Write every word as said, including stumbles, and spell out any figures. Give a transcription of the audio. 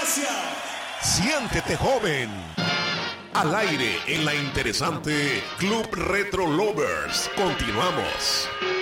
gracias. Siéntete joven. Al aire en la interesante Club Retro Lovers. Continuamos.